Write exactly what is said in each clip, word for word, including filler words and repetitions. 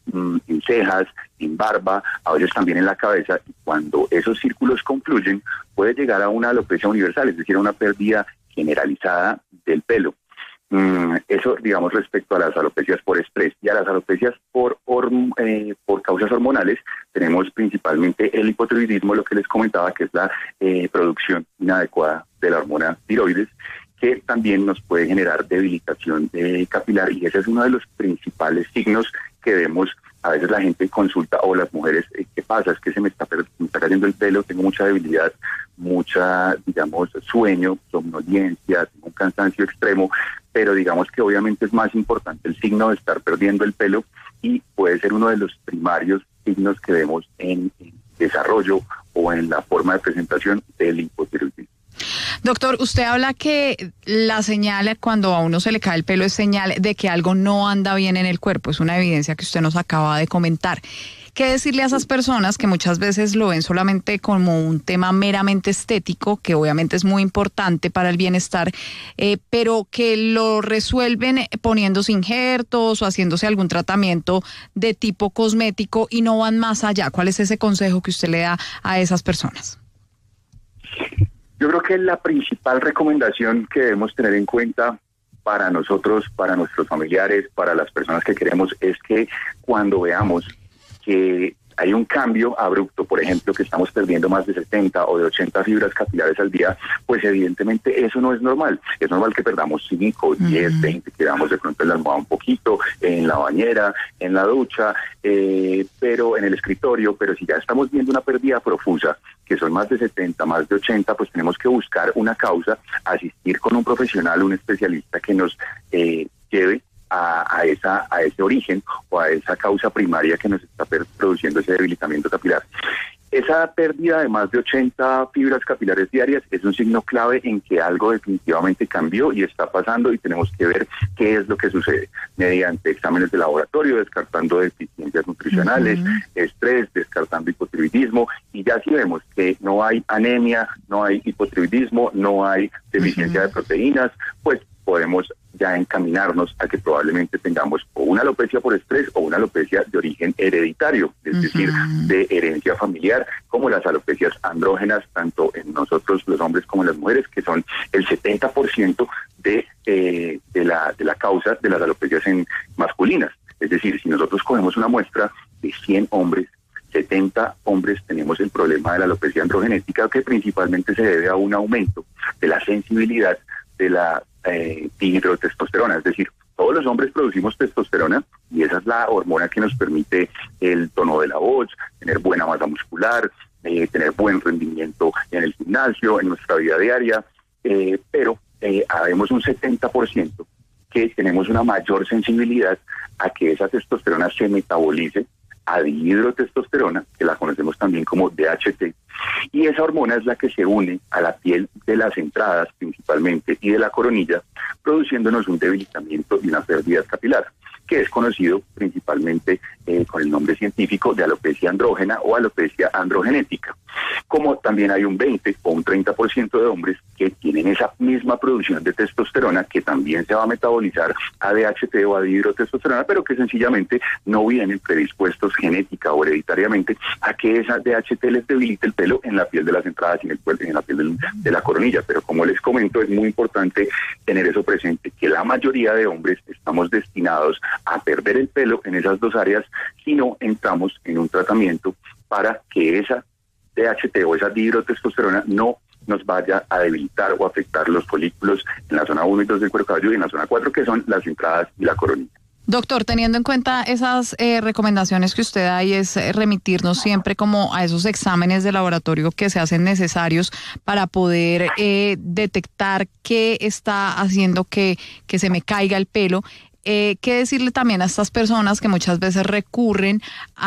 mmm, en cejas, en barba, a veces también en la cabeza, y cuando esos círculos confluyen puede llegar a una alopecia universal, es decir, a una pérdida generalizada del pelo. Mm, eso, digamos, respecto a las alopecias por estrés. Y a las alopecias por, horm- eh, por causas hormonales, tenemos principalmente el hipotiroidismo, lo que les comentaba, que es la eh, producción inadecuada de la hormona tiroides, que también nos puede generar debilitación eh, capilar, y ese es uno de los principales signos que vemos. A veces la gente consulta, o las mujeres, eh, ¿qué pasa? Es que se me está, per- me está cayendo el pelo, tengo mucha debilidad, mucha, digamos, sueño, somnolencia, tengo un cansancio extremo, pero digamos que obviamente es más importante el signo de estar perdiendo el pelo, y puede ser uno de los primarios signos que vemos en, en desarrollo o en la forma de presentación del hipotiroidismo. Doctor, usted habla que la señal cuando a uno se le cae el pelo es señal de que algo no anda bien en el cuerpo. Es una evidencia que usted nos acaba de comentar. ¿Qué decirle a esas personas que muchas veces lo ven solamente como un tema meramente estético, que obviamente es muy importante para el bienestar, eh, pero que lo resuelven poniéndose injertos o haciéndose algún tratamiento de tipo cosmético y no van más allá? ¿Cuál es ese consejo que usted le da a esas personas? Yo creo que la principal recomendación que debemos tener en cuenta para nosotros, para nuestros familiares, para las personas que queremos, es que cuando veamos que hay un cambio abrupto, por ejemplo, que estamos perdiendo más de setenta o de ochenta fibras capilares al día, pues evidentemente eso no es normal. Es normal que perdamos cinco, diez, uh-huh. veinte, quedamos de pronto en la almohada un poquito, en la bañera, en la ducha, eh, pero en el escritorio, pero si ya estamos viendo una pérdida profusa, que son más de setenta, más de ochenta, pues tenemos que buscar una causa, asistir con un profesional, un especialista que nos eh, lleve A, a esa a ese origen o a esa causa primaria que nos está per- produciendo ese debilitamiento capilar. Esa pérdida de más de ochenta fibras capilares diarias es un signo clave en que algo definitivamente cambió y está pasando, y tenemos que ver qué es lo que sucede mediante exámenes de laboratorio, descartando deficiencias nutricionales, uh-huh. estrés, descartando hipotiroidismo, y ya si vemos que no hay anemia, no hay hipotiroidismo, no hay deficiencia uh-huh. de proteínas, pues podemos ya encaminarnos a que probablemente tengamos o una alopecia por estrés o una alopecia de origen hereditario, es uh-huh. decir, de herencia familiar, como las alopecias andrógenas, tanto en nosotros los hombres como en las mujeres, que son el setenta por ciento de, eh, de, la, de la causa de las alopecias en masculinas. Es decir, si nosotros cogemos una muestra de cien hombres, setenta hombres tenemos el problema de la alopecia androgenética, que principalmente se debe a un aumento de la sensibilidad de la eh, dihidrotestosterona. Es decir, todos los hombres producimos testosterona, y esa es la hormona que nos permite el tono de la voz, tener buena masa muscular, eh, tener buen rendimiento en el gimnasio, en nuestra vida diaria, eh, pero eh, habemos un setenta por ciento que tenemos una mayor sensibilidad a que esa testosterona se metabolice a dihidrotestosterona, que la conocemos también como D H T, y esa hormona es la que se une a la piel de las entradas principalmente y de la coronilla, produciéndonos un debilitamiento y una pérdida capilar, que es conocido principalmente eh, con el nombre científico de alopecia andrógena o alopecia androgenética. Como también hay un veinte o un treinta por ciento de hombres que tienen esa misma producción de testosterona, que también se va a metabolizar a D H T o a dihidrotestosterona, pero que sencillamente no vienen predispuestos genética o hereditariamente a que esa D H T les debilite el pelo en la piel de las entradas y en, el, en la piel del, de la coronilla. Pero como les comento, es muy importante tener eso presente, que la mayoría de hombres estamos destinados a perder el pelo en esas dos áreas si no entramos en un tratamiento para que esa D H T o esa dihidrotestosterona no nos vaya a debilitar o afectar los folículos en la zona uno y dos del cuero cabelludo y en la zona cuatro, que son las entradas y la coronilla. Doctor, teniendo en cuenta esas eh, recomendaciones que usted da, y es eh, remitirnos siempre como a esos exámenes de laboratorio que se hacen necesarios para poder eh, detectar qué está haciendo que, que se me caiga el pelo, eh, ¿qué decirle también a estas personas que muchas veces recurren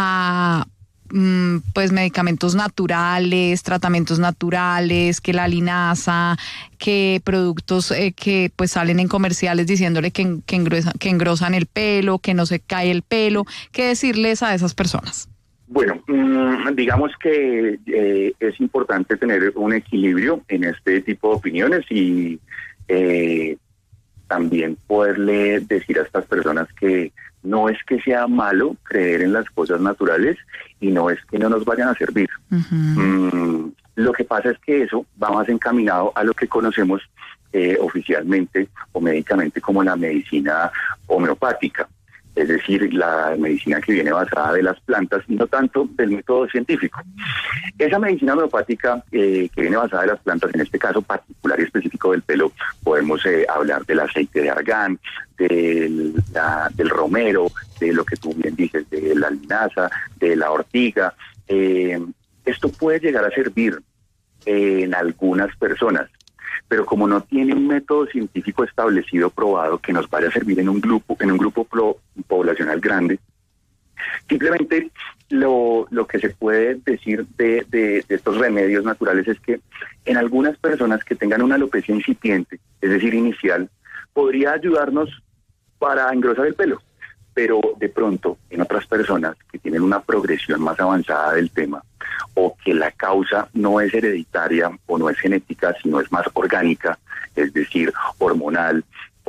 a pues medicamentos naturales, tratamientos naturales, que la linaza, que productos eh, que pues salen en comerciales diciéndole que, que, engruesan, que engrosan el pelo, que no se cae el pelo? ¿Qué decirles a esas personas? Bueno, mmm, digamos que eh, es importante tener un equilibrio en este tipo de opiniones y eh, también poderle decir a estas personas que no es que sea malo creer en las cosas naturales y no es que no nos vayan a servir. Uh-huh. Mm, lo que pasa es que eso va más encaminado a lo que conocemos eh, oficialmente o médicamente como la medicina homeopática. Es decir, la medicina que viene basada de las plantas y no tanto del método científico. Esa medicina homeopática eh, que viene basada de las plantas, en este caso particular y específico del pelo, podemos eh, hablar del aceite de argán, del, la, del romero, de lo que tú bien dices, de la linaza, de la ortiga. Eh, esto puede llegar a servir eh, en algunas personas, pero como no tiene un método científico establecido, probado, que nos vaya a servir en un grupo, en un grupo pro, poblacional grande, simplemente lo, lo que se puede decir de, de, de estos remedios naturales es que en algunas personas que tengan una alopecia incipiente, es decir, inicial, podría ayudarnos para engrosar el pelo, pero de pronto en otras personas que tienen una progresión más avanzada del tema, o que la causa no es hereditaria o no es genética, sino es más orgánica, es decir, hormonal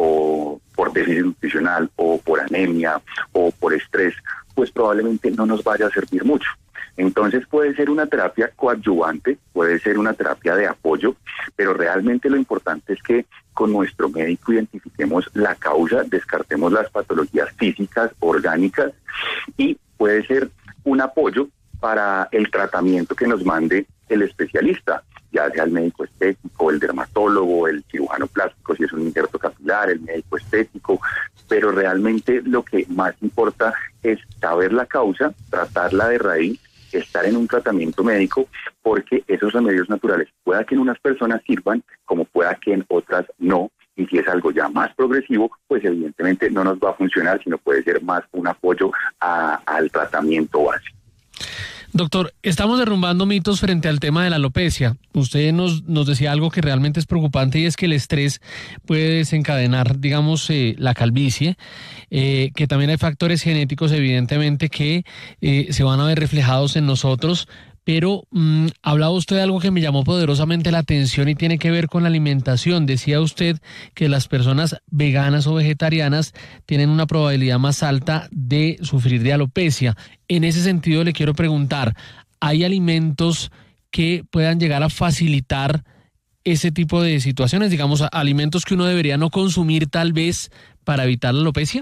o por déficit nutricional o por anemia o por estrés, pues probablemente no nos vaya a servir mucho. Entonces puede ser una terapia coadyuvante, puede ser una terapia de apoyo, pero realmente lo importante es que con nuestro médico identifiquemos la causa, descartemos las patologías físicas, orgánicas, y puede ser un apoyo para el tratamiento que nos mande el especialista, ya sea el médico estético, el dermatólogo, el cirujano plástico, si es un injerto capilar, el médico estético, pero realmente lo que más importa es saber la causa, tratarla de raíz, estar en un tratamiento médico, porque esos remedios naturales pueda que en unas personas sirvan, como pueda que en otras no, y si es algo ya más progresivo, pues evidentemente no nos va a funcionar, sino puede ser más un apoyo a, al tratamiento básico. Doctor, estamos derrumbando mitos frente al tema de la alopecia. Usted nos, nos decía algo que realmente es preocupante y es que el estrés puede desencadenar, digamos, eh, la calvicie, eh, que también hay factores genéticos, evidentemente, que eh, se van a ver reflejados en nosotros. Pero mmm, hablaba usted de algo que me llamó poderosamente la atención y tiene que ver con la alimentación. Decía usted que las personas veganas o vegetarianas tienen una probabilidad más alta de sufrir de alopecia. En ese sentido le quiero preguntar, ¿hay alimentos que puedan llegar a facilitar ese tipo de situaciones? Digamos, alimentos que uno debería no consumir tal vez para evitar la alopecia.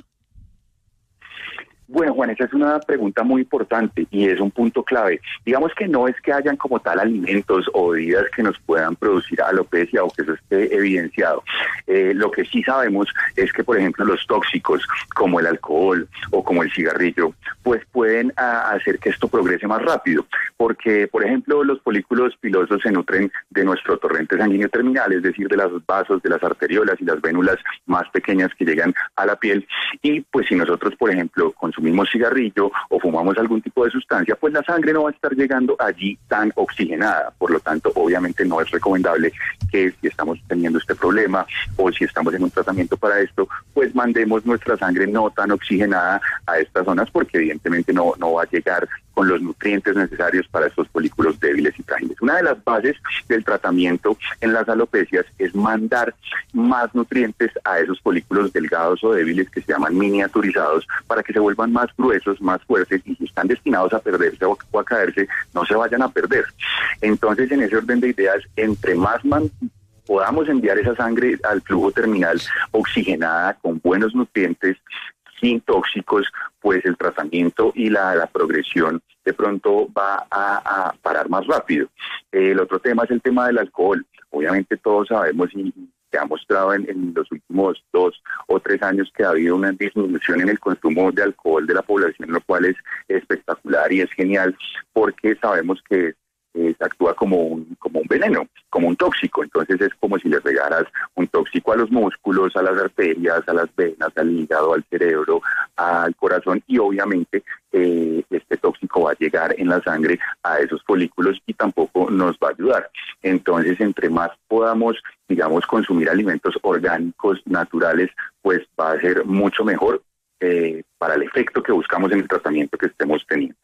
Bueno, Juan, esa es una pregunta muy importante y es un punto clave. Digamos que no es que hayan como tal alimentos o bebidas que nos puedan producir alopecia o que eso esté evidenciado. Eh, lo que sí sabemos es que, por ejemplo, los tóxicos como el alcohol o como el cigarrillo, pues pueden a, hacer que esto progrese más rápido. Porque, por ejemplo, los folículos pilosos se nutren de nuestro torrente sanguíneo terminal, es decir, de los vasos, de las arteriolas y las vénulas más pequeñas que llegan a la piel. Y pues si nosotros, por ejemplo, consumimos cigarrillo o fumamos algún tipo de sustancia, pues la sangre no va a estar llegando allí tan oxigenada. Por lo tanto, obviamente no es recomendable que si estamos teniendo este problema o si estamos en un tratamiento para esto, pues mandemos nuestra sangre no tan oxigenada a estas zonas, porque evidentemente no, no va a llegar con los nutrientes necesarios para estos folículos débiles y frágiles. Una de las bases del tratamiento en las alopecias es mandar más nutrientes a esos folículos delgados o débiles que se llaman miniaturizados para que se vuelvan más gruesos, más fuertes, y si están destinados a perderse o a caerse, no se vayan a perder. Entonces, en ese orden de ideas, entre más man podamos enviar esa sangre al flujo terminal oxigenada con buenos nutrientes, sin tóxicos, pues el tratamiento y la, la progresión de pronto va a, a parar más rápido. Eh, el otro tema es el tema del alcohol. Obviamente todos sabemos y se ha mostrado en, en los últimos dos o tres años que ha habido una disminución en el consumo de alcohol de la población, lo cual es espectacular y es genial, porque sabemos que Eh, actúa como un, como un veneno, como un tóxico. Entonces es como si le regaras un tóxico a los músculos, a las arterias, a las venas, al hígado, al cerebro, al corazón, y obviamente eh, este tóxico va a llegar en la sangre a esos folículos y tampoco nos va a ayudar. Entonces, entre más podamos, digamos, consumir alimentos orgánicos, naturales, pues va a ser mucho mejor Eh, para el efecto que buscamos en el tratamiento que estemos teniendo.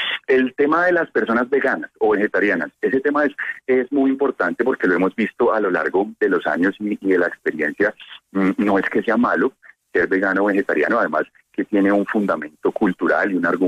El tema de las personas veganas o vegetarianas, ese tema es, es muy importante porque lo hemos visto a lo largo de los años y, y de la experiencia. Mm, no es que sea malo ser vegano o vegetariano, además que tiene un fundamento cultural y un argumento